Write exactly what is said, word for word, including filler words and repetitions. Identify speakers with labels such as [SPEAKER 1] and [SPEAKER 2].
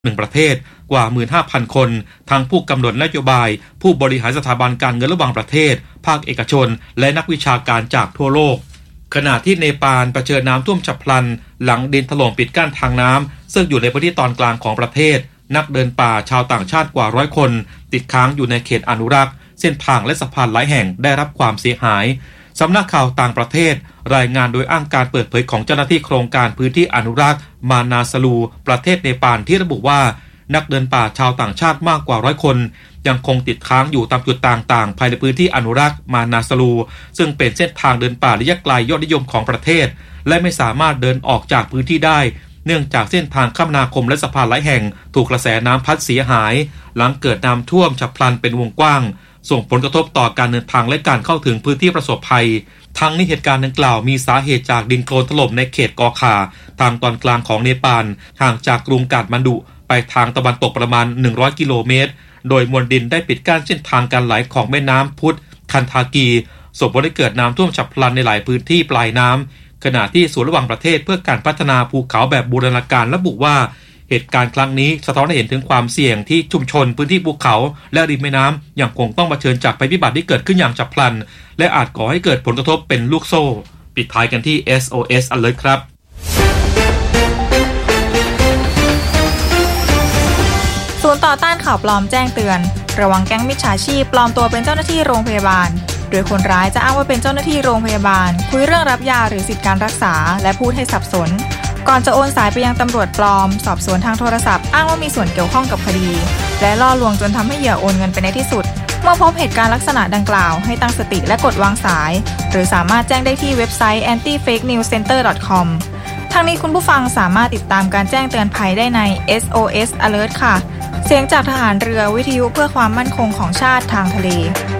[SPEAKER 1] หนึ่งประเทศกว่า หนึ่งหมื่นห้าพัน คนทั้งผู้กำหนดนโยบายผู้บริหารสถาบันการเงินระหว่างประเทศภาคเอกชนและนักวิชาการจากทั่วโลกขณะที่เนปาลเผชิญน้ำท่วมฉับพลันหลังดินถล่มปิดกั้นทางน้ำซึ่งอยู่ในพื้นที่ตอนกลางของประเทศนักเดินป่าชาวต่างชาติกว่าร้อยคนติดค้างอยู่ในเขตอนุรักษ์เส้นทางและสะพานหลายแห่งได้รับความเสียหายสำนักข่าวต่างประเทศรายงานโดยอ้างการเปิดเผยของเจ้าหน้าที่โครงการพื้นที่อนุรักษ์มานาสลูประเทศเนปาลที่ระบุว่านักเดินป่าชาวต่างชาติมากกว่าร้อยคนยังคงติดค้างอยู่ตามจุดต่างๆภายในพื้นที่อนุรักษ์มานาสลูซึ่งเป็นเส้นทางเดินป่าระยะไกลยอดนิยมของประเทศและไม่สามารถเดินออกจากพื้นที่ได้เนื่องจากเส้นทางคมนาคมและสะพานหลายแห่งถูกกระแสน้ำพัดเสียหายหลังเกิดน้ำท่วมฉับพลันเป็นวงกว้างส่งผลกระทบต่อการเดินทางและการเข้าถึงพื้นที่ประสบภัยทั้งนี้เหตุการณ์ดังกล่าวมีสาเหตุจากดินโคลนถล่มในเขตกอคาทางตอนกลางของเนปาลห่างจากกรุงกาฐมาณฑุไปทางตะวันตกประมาณหนึ่งร้อยกิโลเมตรโดยมวลดินได้ปิดกั้นเส้นทางการไหลของแม่น้ำพุทธคันทากีส่งผลให้เกิดน้ำท่วมฉับพลันในหลายพื้นที่ปลายน้ำขณะที่ศูนย์ระหว่างประเทศเพื่อการพัฒนาภูเขาแบบบูรณาการระบุว่าเหตุการณ์ครั้งนี้สะท้อนให้เห็นถึงความเสี่ยงที่ชุมชนพื้นที่ภูเขาและริมแม่น้ำยังคงต้องเผชิญจากภัยพิบัติที่เกิดขึ้นอย่างฉับพลันและอาจก่อให้เกิดผลกระทบเป็นลูกโซ่ปิดท้ายกันที่ เอส โอ เอส Alert ครับ
[SPEAKER 2] ศูนย์ต่อต้านข่าวปลอมแจ้งเตือนระวังแก๊งมิจฉาชีพปลอมตัวเป็นเจ้าหน้าที่โรงพยาบาลโดยคนร้ายจะอ้างว่าเป็นเจ้าหน้าที่โรงพยาบาลคุยเรื่องรับยาหรือสิทธิการรักษาและพูดให้สับสนก่อนจะโอนสายไปยังตำรวจปลอมสอบสวนทางโทรศัพท์อ้างว่ามีส่วนเกี่ยวข้องกับคดีและล่อลวงจนทำให้เหยื่อโอนเงินไปในที่สุดเมื่อพบเหตุการณ์ลักษณะดังกล่าวให้ตั้งสติและกดวางสายหรือสามารถแจ้งได้ที่เว็บไซต์ แอนตี้เฟคนิวส์เซ็นเตอร์ ดอท คอม ทางนี้คุณผู้ฟังสามารถติดตามการแจ้งเตือนภัยได้ใน เอส โอ เอส Alert ค่ะเสียงจากทหารเรือวิทยุเพื่อความมั่นคงของชาติทางทะเล